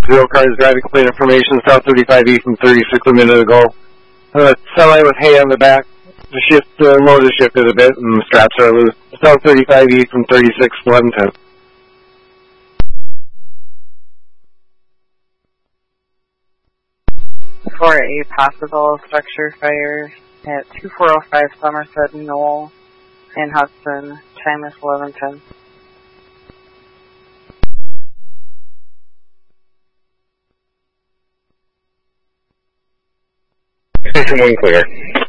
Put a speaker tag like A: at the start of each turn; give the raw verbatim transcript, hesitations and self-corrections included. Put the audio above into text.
A: Zero cars driving complete information, South thirty-five E from thirty-six a minute ago. Uh, semi with hay on the back. The shift, the uh, motor shifted a bit and the straps are loose. South thirty-five E from thirty-six, eleven ten.
B: For a possible structure fire at two four oh five Somerset Knoll in Hudson, time is eleven ten.
C: Station one clear.